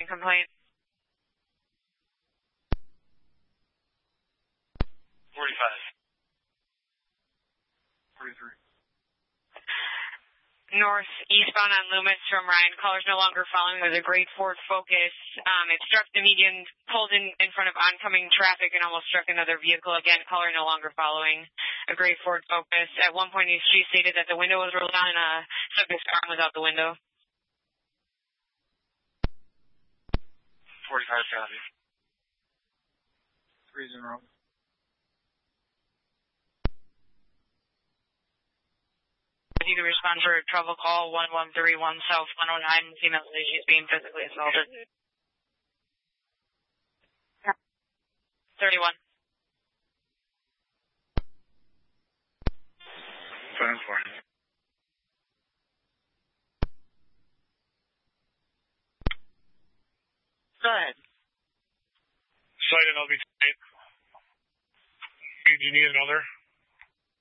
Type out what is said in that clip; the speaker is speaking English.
complaint. 45. 43. North eastbound on Loomis from Ryan. Caller's no longer following with a gray Ford Focus. It struck the median, pulled in front of oncoming traffic, and almost struck another vehicle again. Caller no longer following a gray Ford Focus. At one point, she stated that the window was rolled down and a subject's arm was out the window. 45 copy. 3's in row. You can respond for a trouble call 1131 South 109. Female is being physically assaulted. 31. 7-4. Go ahead. Site and LB8. Do you need another?